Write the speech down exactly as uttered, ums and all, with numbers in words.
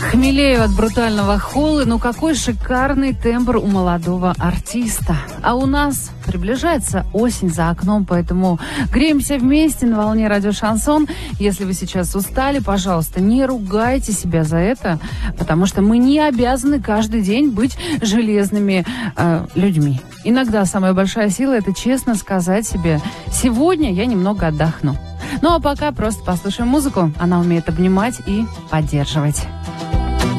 Хмелею от брутального холла. Ну какой шикарный тембр у молодого артиста. А у нас приближается осень за окном, поэтому греемся вместе на волне радио Шансон. Если вы сейчас устали, пожалуйста, не ругайте себя за это, потому что мы не обязаны каждый день быть железными э, людьми. Иногда самая большая сила – это честно сказать себе: сегодня я немного отдохну. Ну а пока просто послушаем музыку. Она умеет обнимать и поддерживать.